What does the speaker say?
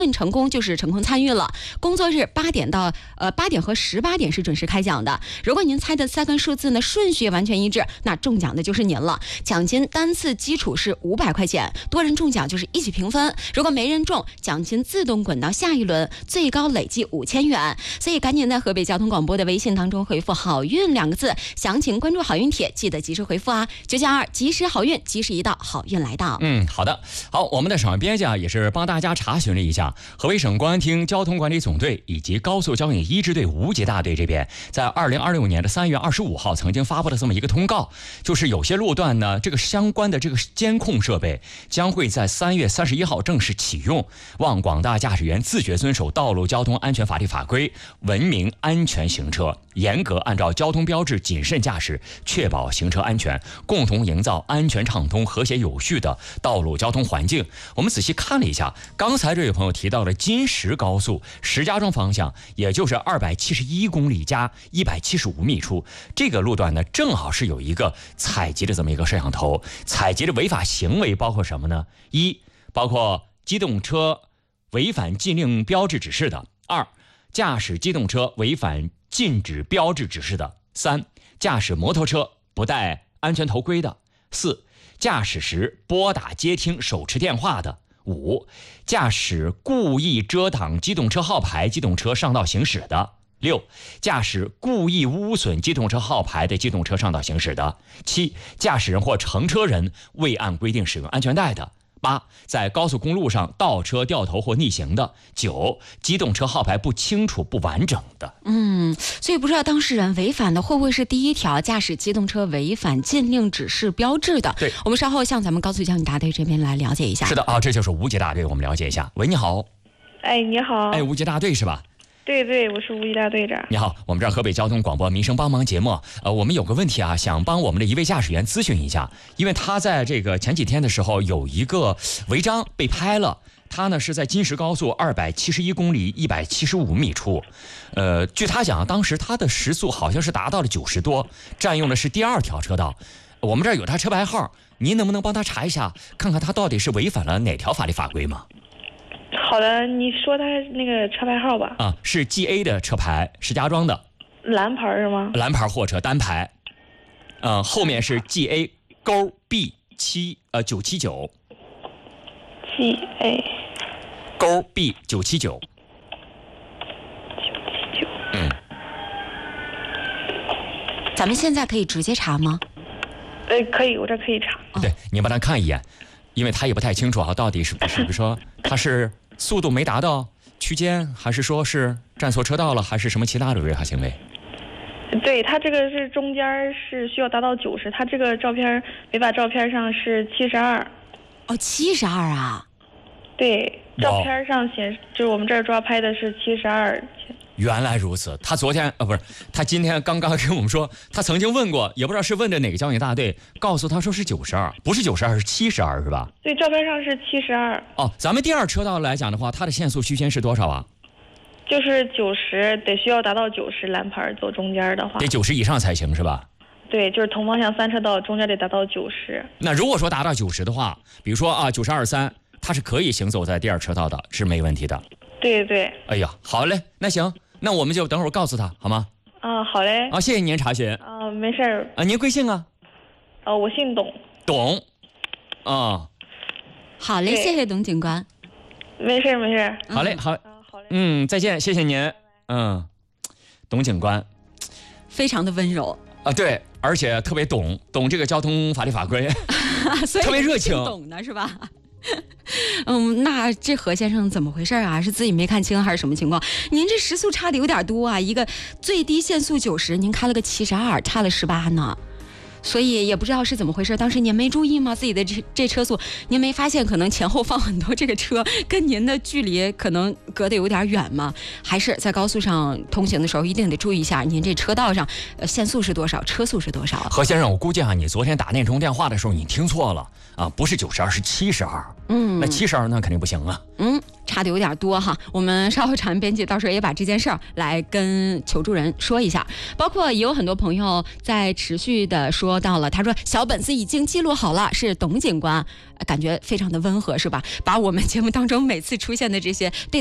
成功就是成功参与了。工作日8点和18点是准时开奖的。如果您猜的3个数字呢顺序完全一致，那中奖的就是您了。奖金单次基础是500块钱，多人中奖就是一起平分。如果没人中，奖金自动滚到下一轮，最高累计5000元。所以赶紧在河北交通广播的微信当中回复好运2个字，详情关注好运帖，记得及时回复啊。992及时好运，及时一到，好运来到。 好的，好，我们的省委编辑也是帮大家查询了一下，河北省公安厅交通管理总队以及高速交警1支队无级大队这边，在2026年的3月25号曾经发布了这么一个通告，就是有些路段呢，这个相关的这个监控设备将会在3月31号正式启用，望广大驾驶员自觉遵守道路交通安全法律法规，文明安全行车，严格按照交通标志谨慎驾驶，确保行车安全，共同营造安全畅通、和谐有序的道路交通环境。我们仔细看了一下，刚才这位朋友提到了金石高速石家庄方向，也就是271公里加175米处，这个路段呢，正好是有一个采集的这么一个摄像头。采集的违法行为包括什么呢？1，包括机动车违反禁令标志指示的；2，驾驶机动车违反禁止标志指示的；3，驾驶摩托车不戴安全头盔的；4，驾驶时拨打接听手持电话的；5，驾驶故意遮挡机动车号牌机动车上道行驶的；6，驾驶故意污损机动车号牌的机动车上道行驶的；7，驾驶人或乘车人未按规定使用安全带的；8，在高速公路上倒车掉头或逆行的；9，机动车号牌不清楚不完整的。 所以不知道当事人违反的会不会是第1条，驾驶机动车违反禁令指示标志的？ 对， 我们稍后向咱们高速交警大队这边来了解一下。 是的啊，这就是无级大队，我们了解一下。喂，你好。 你好。 无级大队是吧？ 对，我是无级大队长。 你好，我们这儿河北交通广播民生帮忙节目，我们有个问题啊，想帮我们的一位驾驶员咨询一下，因为他在这个前几天的时候有一个违章被拍了，他呢是在金石高速271公里175米处，据他讲，当时他的时速好像是达到了90多，占用的是第2条车道。我们这儿有他车牌号，您能不能帮他查一下，看看他到底是违反了哪条法律法规吗？ 好的，你说他那个车牌号吧。 是 GA 的车牌，石家庄的。 蓝牌是吗？ 蓝牌货车单排。后面是 GA 勾 B979。 GA 勾 B979。 咱们现在可以直接查吗？ 可以，我这可以查。 对，你帮他看一眼，因为他也不太清楚啊，到底是不是，比如说他是速度没达到区间，还是说是站错车道了，还是什么其他的违法行为？ 对，他这个是中间是需要达到90，他这个照片违法照片上是72。 72啊？ 对，照片上显示就是我们这儿抓拍的是72。 原来如此，他昨天不是，他今天刚刚跟我们说，他曾经问过，也不知道是问的哪个交警大队，告诉他说是92，不是92，是72，是吧？ 对，照片上是72。 咱们第2车道来讲的话，它的限速区间是多少啊？ 就是90，得需要达到90，蓝牌走中间的话得90以上才行是吧？ 对，就是同方向3车道中间得达到90。 那如果说达到90的话，比如说92.3，它是可以行走在第2车道的，是没问题的。 对。 哎呀，好嘞，那行，那我们就等会儿告诉他好吗？ 好嘞。 谢谢您查询。 没事儿。 您贵姓啊？ 我姓董。 董。 好嘞，谢谢董警官。 没事。 好嘞，好。 好嘞。 再见，谢谢您。董警官非常的温柔对，而且特别懂这个交通法律法规所以特别热情， 懂的是吧？那这何先生怎么回事啊？是自己没看清还是什么情况？您这时速差的有点多啊，一个最低限速90，您开了个72，差了18呢。所以也不知道是怎么回事，当时您没注意吗？自己的这车速，您没发现可能前后放很多这个车，跟您的距离可能隔得有点远吗？还是在高速上通行的时候一定得注意一下，您这车道上限速是多少，车速是多少？ 何先生，我估计你昨天打那通电话的时候你听错了不是92，是72。那72那肯定不行啊。 差的有点多哈。我们稍后长编辑到时候也把这件事儿来跟求助人说一下，包括也有很多朋友在持续的说说到了，他说小本子已经记录好了，是董警官，感觉非常的温和，是吧？把我们节目当中每次出现的这些对